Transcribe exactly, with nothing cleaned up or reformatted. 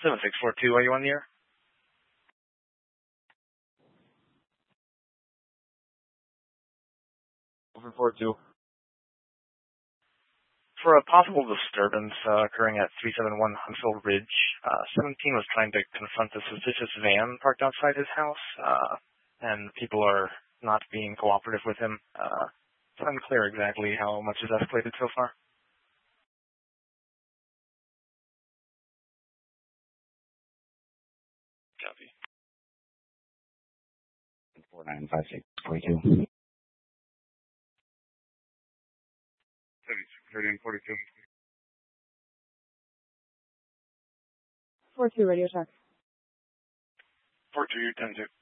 seven six four two, are you on the air? Over four two. For a possible disturbance uh, occurring at three seven one Huntsville Ridge, uh, seventeen was trying to confront a suspicious van parked outside his house, uh, and people are not being cooperative with him. Uh, it's unclear exactly how much has escalated so far. Copy. four nine five six forty-two. thirty-nine forty-two. four two Radio Shack. four two, ten two.